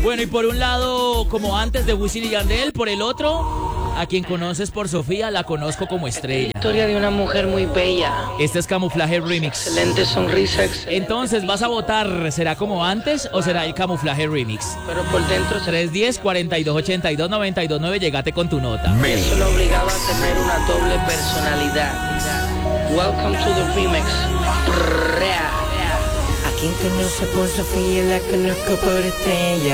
Bueno, y por un lado, como antes de Wisin y Yandel, por el otro, a quien conoces por Sofía, la conozco como Estrella. Historia de una mujer muy bella. Este es Camuflaje Remix. Excelente sonrisa, Entonces, ¿vas a votar? ¿Será como antes o será el Camuflaje Remix? pero por dentro 310-4282-929, llegate con tu nota. eso lo obligaba a tener una doble personalidad. Welcome to the remix. A quien conoce por Sofía, la conozco por Estrella.